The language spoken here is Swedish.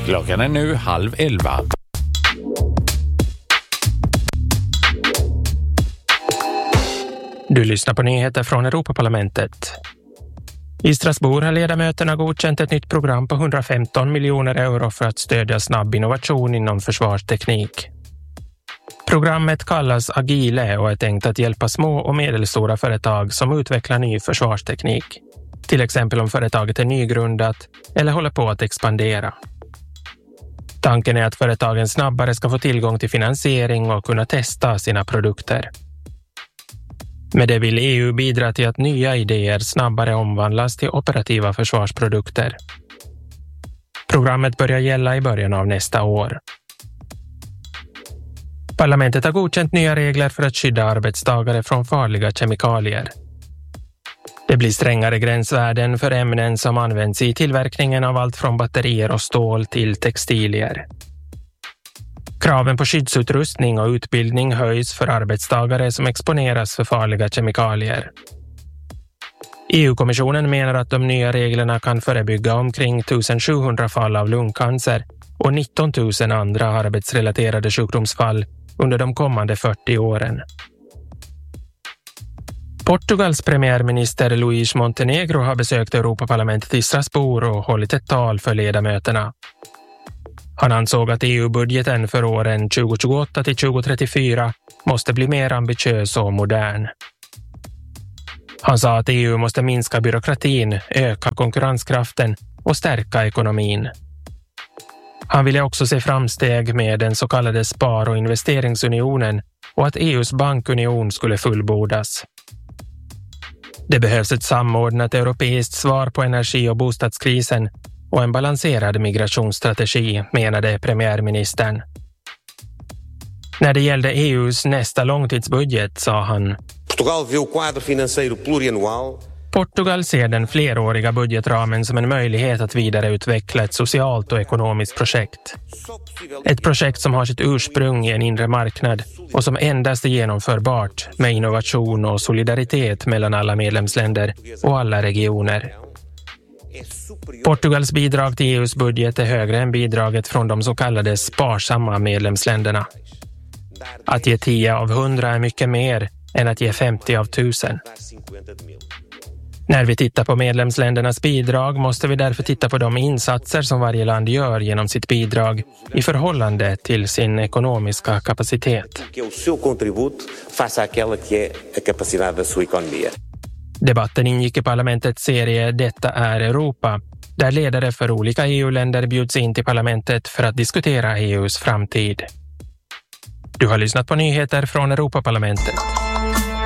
Klockan är nu 10:30. Du lyssnar på nyheter från Europaparlamentet. I Strasbourg har ledamöterna godkänt ett nytt program på 115 miljoner euro för att stödja snabb innovation inom försvarsteknik. Programmet kallas Agile och är tänkt att hjälpa små och medelstora företag som utvecklar ny försvarsteknik. Till exempel om företaget är nygrundat eller håller på att expandera. Tanken är att företagen snabbare ska få tillgång till finansiering och kunna testa sina produkter. Med det vill EU bidra till att nya idéer snabbare omvandlas till operativa försvarsprodukter. Programmet börjar gälla i början av nästa år. Parlamentet har godkänt nya regler för att skydda arbetstagare från farliga kemikalier. Det blir strängare gränsvärden för ämnen som används i tillverkningen av allt från batterier och stål till textilier. Kraven på skyddsutrustning och utbildning höjs för arbetstagare som exponeras för farliga kemikalier. EU-kommissionen menar att de nya reglerna kan förebygga omkring 1700 fall av lungcancer och 19 000 andra arbetsrelaterade sjukdomsfall under de kommande 40 åren. Portugals premiärminister Luís Montenegro har besökt Europaparlamentet i Strasbourg och hållit ett tal för ledamöterna. Han ansåg att EU-budgeten för åren 2028 till 2034 måste bli mer ambitiös och modern. Han sa att EU måste minska byråkratin, öka konkurrenskraften och stärka ekonomin. Han ville också se framsteg med den så kallade spar- och investeringsunionen och att EUs bankunion skulle fullbordas. Det behövs ett samordnat europeiskt svar på energi- och bostadskrisen och en balanserad migrationsstrategi, menade premiärministern. När det gällde EUs nästa långtidsbudget sa han: Portugal ser den fleråriga budgetramen som en möjlighet att vidareutveckla ett socialt och ekonomiskt projekt. Ett projekt som har sitt ursprung i en inre marknad och som endast är genomförbart med innovation och solidaritet mellan alla medlemsländer och alla regioner. Portugals bidrag till EUs budget är högre än bidraget från de så kallade sparsamma medlemsländerna. Att ge 10 av 100 är mycket mer än att ge 50 av 1000. När vi tittar på medlemsländernas bidrag måste vi därför titta på de insatser som varje land gör genom sitt bidrag i förhållande till sin ekonomiska kapacitet. Debatten ingick i parlamentets serie Detta är Europa, där ledare för olika EU-länder bjuds in till parlamentet för att diskutera EUs framtid. Du har lyssnat på nyheter från Europaparlamentet.